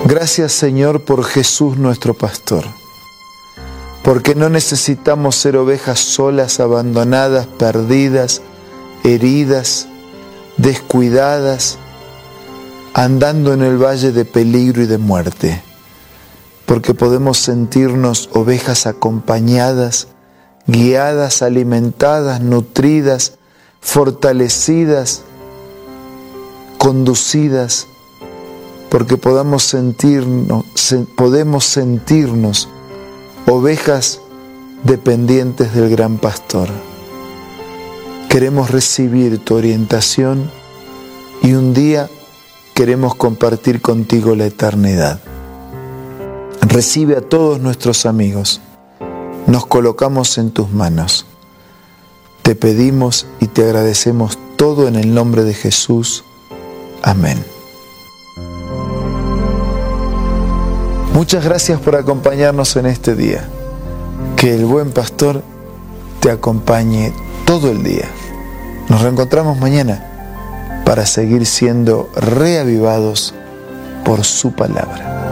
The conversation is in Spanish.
Gracias, Señor, por Jesús nuestro pastor, porque no necesitamos ser ovejas solas, abandonadas, perdidas, heridas, descuidadas, andando en el valle de peligro y de muerte, porque podemos sentirnos ovejas acompañadas, guiadas, alimentadas, nutridas, fortalecidas, conducidas, porque podemos sentirnos ovejas dependientes del gran pastor. Queremos recibir tu orientación y un día queremos compartir contigo la eternidad. Recibe a todos nuestros amigos. Nos colocamos en tus manos. Te pedimos y te agradecemos todo en el nombre de Jesús. Amén. Muchas gracias por acompañarnos en este día. Que el buen pastor te acompañe todo el día. Nos reencontramos mañana para seguir siendo reavivados por su palabra.